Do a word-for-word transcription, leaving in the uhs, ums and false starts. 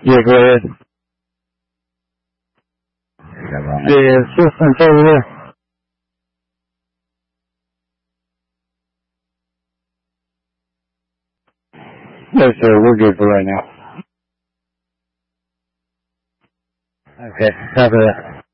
Yeah, go ahead. The assistant's over there. No, sir, we're good for right now. Okay, copy that.